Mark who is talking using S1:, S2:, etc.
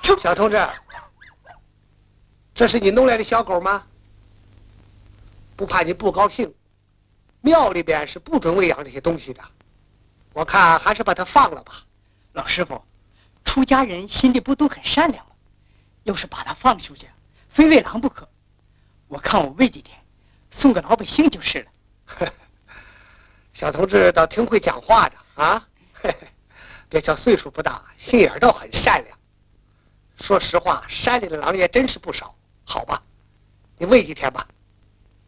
S1: 小同志，这是你弄来的小狗吗？不怕你不高兴，庙里边是不准喂养这些东西的。我看还是把它放了吧。
S2: 老师傅，出家人心里不都很善良吗？要是把它放出去，非喂狼不可。我看我喂几天，送给老百姓就是了。
S1: 小同志倒挺会讲话的啊！别瞧岁数不大，心眼倒很善良。说实话，山里的狼也真是不少。好吧，你喂几天吧。